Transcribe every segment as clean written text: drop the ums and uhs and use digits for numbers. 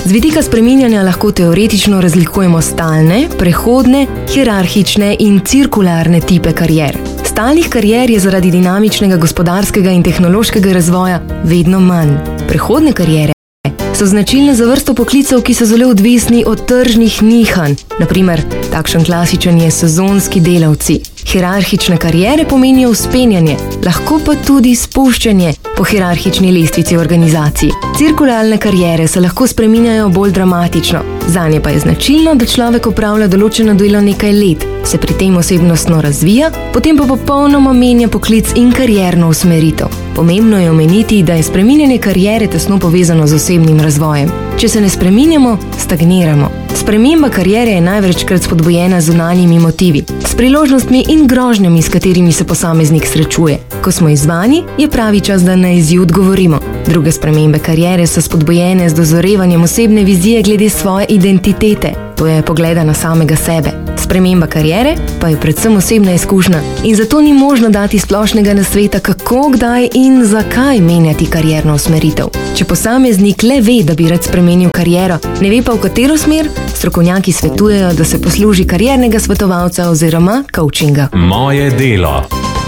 Z vidika spreminjanja lahko teoretično razlikujemo stalne, prehodne, hierarhične in cirkularne tipe karier. Stalnih karier je zaradi dinamičnega gospodarskega in tehnološkega razvoja vedno manj. Prehodne kariere so značilne za vrsto poklicev, ki so zelo odvisni od tržnih nihanj. Na primer, takšen klasičen je sezonski delavci. Hierarhične kariere pomenijo vzpenjanje, lahko pa tudi spuščanje po hierarhični lestvici organizacij. Cirkularne kariere se lahko spreminjajo bolj dramatično. Zanje pa je značilno, da človek opravlja določeno delo nekaj let, se pri tem osebnostno razvija, potem pa popolnoma menja poklic in karierno usmeritev. Pomembno je omeniti, da je spreminjanje kariere tesno povezano z osebnim razvojem. Če se ne spreminjamo, stagniramo. Sprememba kariere je največkrat spodbujena z zunanjimi motivi, s priložnostmi in grožnjami, s katerimi se posameznik srečuje. Ko smo izzvani, je pravi čas, da na izziv odgovorimo. Druge spremembe kariere so spodbujene z dozorevanjem osebne vizije glede svoje identitete, to je pogleda na samega sebe. Sprememba kariere pa je predvsem osebna izkušnja in zato ni možno dati splošnega nasveta, kako, kdaj in zakaj menjati karierno usmeritev. Če posameznik le ve, da bi rad spremenil kariero, ne ve pa v katero smer, strokovnjaki svetujejo, da se posluži kariernega svetovalca oziroma coachinga. Moje delo.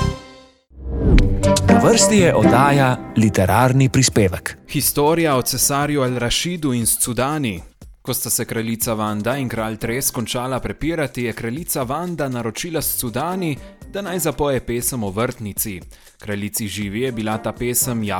Na vrsti je oddaja Literarni prispevek. Historija o cesarju Al-Rašidu in Scudani. Ko sta se kraljica Vanda in kralj Tres končala prepirati, je kraljica Vanda naročila Scudani, da naj zapoje pesem o vrtnici. Kraljici Živi je bila ta pesem